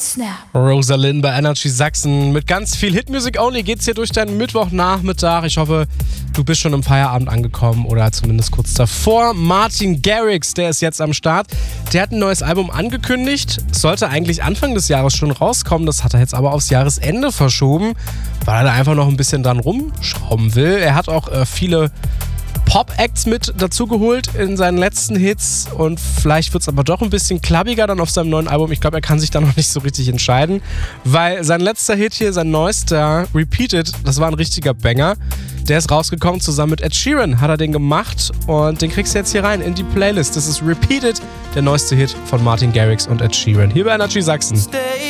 Snap. Rosalind bei Energy Sachsen. Mit ganz viel Hitmusic Only geht's hier durch deinen Mittwochnachmittag. Ich hoffe, du bist schon im Feierabend angekommen oder zumindest kurz davor. Martin Garrix, der ist jetzt am Start. Der hat ein neues Album angekündigt. Sollte eigentlich Anfang des Jahres schon rauskommen. Das hat er jetzt aber aufs Jahresende verschoben, weil er da einfach noch ein bisschen dran rumschrauben will. Er hat auch viele Pop-Acts mit dazugeholt in seinen letzten Hits und vielleicht wird es aber doch ein bisschen klappiger dann auf seinem neuen Album. Ich glaube, er kann sich da noch nicht so richtig entscheiden, weil sein letzter Hit hier, sein neuester, Repeated, das war ein richtiger Banger. Der ist rausgekommen, zusammen mit Ed Sheeran hat er den gemacht und den kriegst du jetzt hier rein in die Playlist. Das ist Repeated, der neueste Hit von Martin Garrix und Ed Sheeran. Hier bei Energy Sachsen.